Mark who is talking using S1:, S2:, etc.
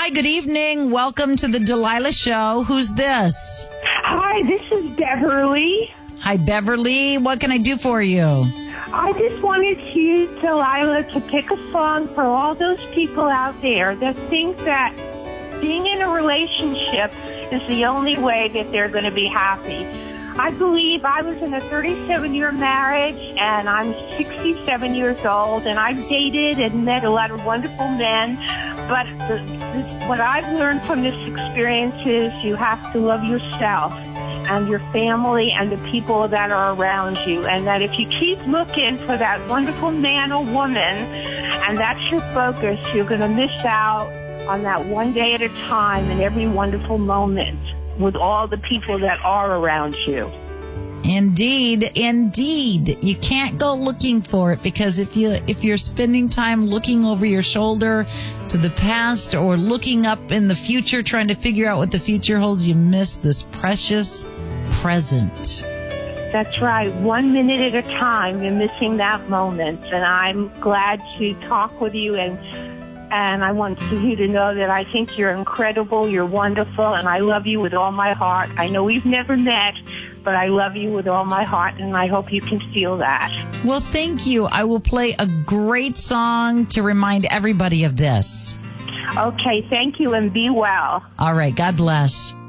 S1: Hi, good evening. Welcome to the Delilah Show. Who's this?
S2: Hi, this is Beverly.
S1: Hi, Beverly. What can I do for you?
S2: I just wanted you, Delilah, to pick a song for all those people out there that think that being in a relationship is the only way that they're going to be happy. I believe I was in a 37-year marriage, and I'm 67 years old, and I've dated and met a lot of wonderful men. But what I've learned from this experience is you have to love yourself and your family and the people that are around you, and that if you keep looking for that wonderful man or woman, and that's your focus, you're going to miss out on that one day at a time and every wonderful moment with all the people that are around you.
S1: Indeed. You can't go looking for it, because if you're spending time looking over your shoulder to the past or looking up in the future trying to figure out what the future holds, you miss this precious present.
S2: That's right. 1 minute at a time, you're missing that moment. And I'm glad to talk with you, and I want you to know that I think you're incredible, you're wonderful, and I love you with all my heart. I know we've never met, but I love you with all my heart, and I hope you can feel that.
S1: Well, thank you. I will play a great song to remind everybody of this.
S2: Okay, thank you, and be well.
S1: All right. God bless.